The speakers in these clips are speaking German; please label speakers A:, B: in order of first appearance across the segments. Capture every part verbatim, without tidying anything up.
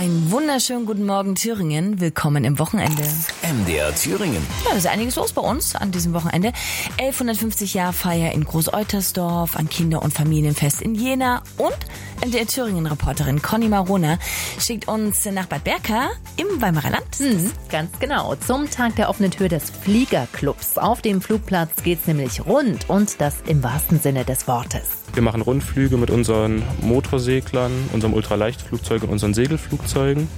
A: Einen wunderschönen guten Morgen, Thüringen. Willkommen im Wochenende.
B: M D R Thüringen.
A: Ja, da ist einiges los bei uns an diesem Wochenende. elfhundertfünfzig Jahre Feier in Groß-Eutersdorf, ein Kinder- und Familienfest in Jena und M D R Thüringen-Reporterin Conny Marona schickt uns nach Bad Berka im Weimarer Land.
C: Mhm, ganz genau, zum Tag der offenen Tür des Fliegerclubs. Auf dem Flugplatz geht's nämlich rund und das im wahrsten Sinne des Wortes.
D: Wir machen Rundflüge mit unseren Motorseglern, unserem Ultraleichtflugzeug und unseren Segelflugzeugen.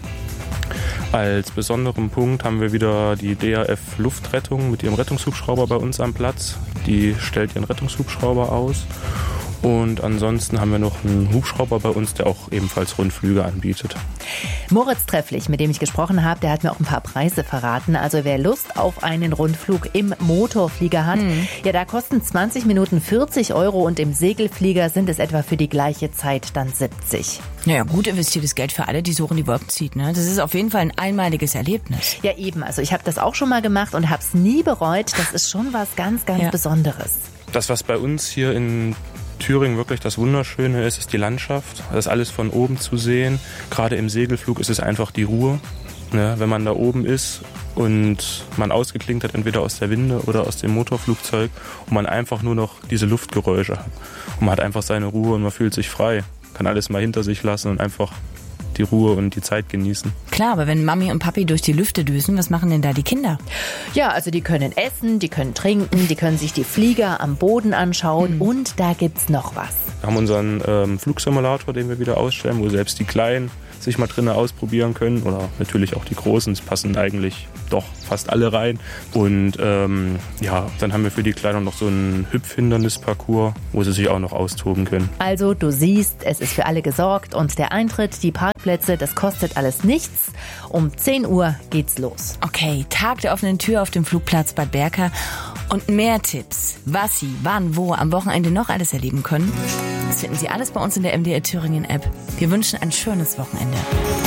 D: Als besonderen Punkt haben wir wieder die D A F Luftrettung mit ihrem Rettungshubschrauber bei uns am Platz. Die stellt ihren Rettungshubschrauber aus. Und ansonsten haben wir noch einen Hubschrauber bei uns, der auch ebenfalls Rundflüge anbietet.
C: Moritz Trefflich, mit dem ich gesprochen habe, der hat mir auch ein paar Preise verraten. Also wer Lust auf einen Rundflug im Motorflieger hat, mhm. ja, da kosten zwanzig Minuten vierzig Euro und im Segelflieger sind es etwa für die gleiche Zeit dann siebzig.
A: Naja, gut investiertes Geld für alle, die so in die Wolken zieht. Ne? Das ist auf jeden Fall ein einmaliges Erlebnis.
C: Ja, eben. Also ich habe das auch schon mal gemacht und habe es nie bereut. Das ist schon was ganz, ganz ja. Besonderes.
D: Das, was bei uns hier in Thüringen wirklich das Wunderschöne ist, ist die Landschaft. Das ist alles von oben zu sehen. Gerade im Segelflug ist es einfach die Ruhe. Ne? Wenn man da oben ist und man ausgeklinkt hat, entweder aus der Winde oder aus dem Motorflugzeug und man einfach nur noch diese Luftgeräusche hat. Und man hat einfach seine Ruhe und man fühlt sich frei. Kann alles mal hinter sich lassen und einfach die Ruhe und die Zeit genießen.
A: Klar, aber wenn Mami und Papi durch die Lüfte düsen, was machen denn da die Kinder?
C: Ja, also die können essen, die können trinken, die können sich die Flieger am Boden anschauen mhm. und da gibt's noch was.
D: Wir haben unseren ähm, Flugsimulator, den wir wieder ausstellen, wo selbst die Kleinen sich mal drinnen ausprobieren können oder natürlich auch die Großen. Es passen eigentlich doch fast alle rein. Und ähm, ja, dann haben wir für die Kleinen noch so einen Hüpfhindernisparcours, wo sie sich auch noch austoben können.
C: Also du siehst, es ist für alle gesorgt und der Eintritt, die Parkplätze, das kostet alles nichts. Um zehn Uhr geht's los.
A: Okay, Tag der offenen Tür auf dem Flugplatz Bad Berka. Und mehr Tipps, was Sie, wann, wo am Wochenende noch alles erleben können, das finden Sie alles bei uns in der M D R Thüringen App. Wir wünschen ein schönes Wochenende.